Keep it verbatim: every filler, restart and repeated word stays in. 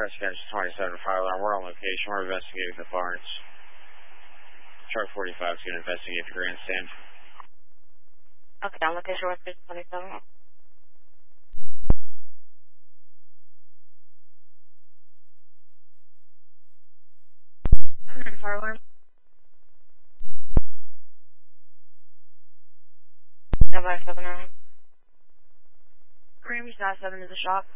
Rescue twenty-seven fire alarm. We're on location. We're investigating the Barnes. Truck forty-five is going to investigate the grandstand. Okay, on location, Rescue twenty-seven. Fire alarm. seven nine. Grammy Star seven is a shop.